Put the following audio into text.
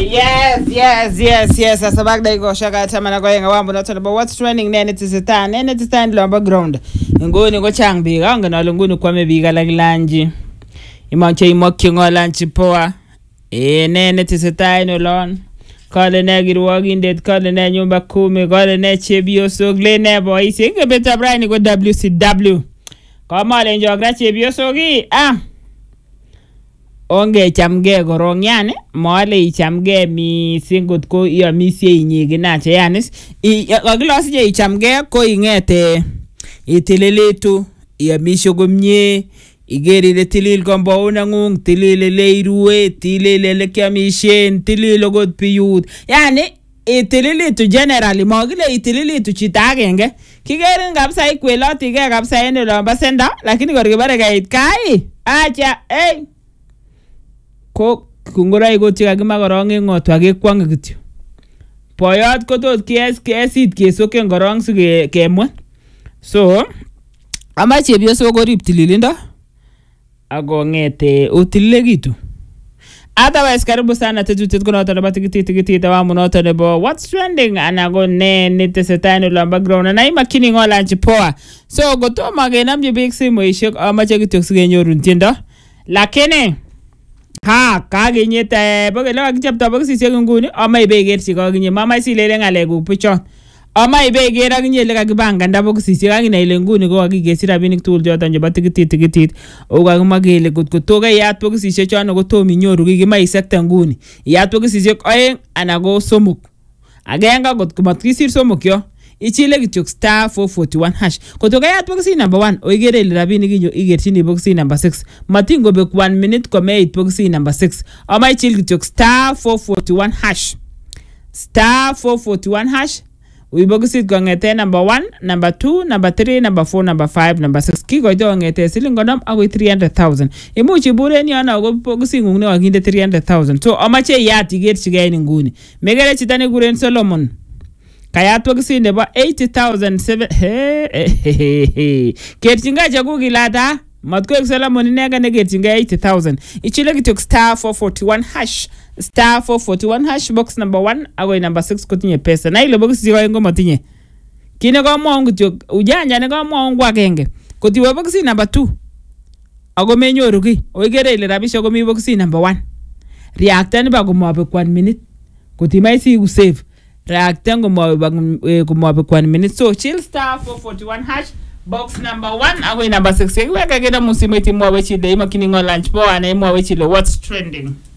Yes. Asabak da iko shaka tamana ko yenga wambo noto about what's trending nene tisitani lo background. Ngoni ko chang biga ngana ngoni kwame biga lanji. Imanche imokki ngolanchi poa. Nene tisitani lon. Kale ne girwagindet kale ne nyumba 10 kale ne chebio sogle ne boy singe beta brani ko WCW. Kama le njogra chebio sogi onge chamge gorong yani mole ichamge mi singot ko iyo misie inyige nache yanis aglos je ichamge ko ingete itileletu iya misho gomnye igeri le tilil gombo unangung tilile leiruwe tilile le kyamishen tilile god piyut yani itileletu generally mogile itileletu chitagenge kigeri ngapsa ikweloti ge kapsa ene lomba senda lakini gorge barega itkai acha ko kungora iko tiga gima gorong ngotwa ge kwang gityo poyot ko tot kesit kesoke ngorong su kemwa so ama chebio so go rip tililindo ago ngete utilegitu otherwise karibu sana tetutet kono to batikiti tawa munoto nebo what's trending anago ne tesetano lo background na imakini ngola chipoa so go to magena mje big simo ishek ama chekityo sigenyoru ntindo lakini kagenyete bogelo akichapta bogisi nguni ama ibeger chikaginye mama silele ngalegu puchon ama ibeger aginye le kagibanga ndabogisi kagina ile nguni ko kagigesira binik tul jotan je batikiti ogagmagele toga yat bogisi chano go tomi nyoru gigima isekta nguni yat bogisi oeng anago somuk agenga got kumatkisir somuk yo ichile kityok star 441 hash kotoka yat boxi number 1 oigere ile rabini ginyo igerchini boxi number 6 matingo be 1 minute kome it boxi number 6 ama ichile kityok star 441 hash star 441 hash we boxi gongete number 1 number 2 number 3 number 4 number 5 number 6 kiko ito ngete silingodom agoi 300,000 imuchi bureni ana go boxi ngungne waginde 300,000 so ama che yat igerchige ni nguni megere chitane guren Solomon kaya boxi nebo 80,007 kerchinga jagu gilata matko Solomon nega ne kerchinga 80,000 ichile kitok star 441 hash star 441 hash box number 1 agoi number 6 kotinye pesa na ile box ziko ngo matinye kine ko mo ngutyo ujanja ne ko mo ngwa genge kotiwe boxi number 2 ago menyoru ki oigere ile rabisho ko mi boxi number 1 reactor ba ko mo be 1 minute kotimai si u save reactor ko mo be 1 minute so chill star 441 hash box number 1 agoi number 6 weka gida musimeti mwa wechi de imakini ngo lunch po ana mwa wechi le what's trending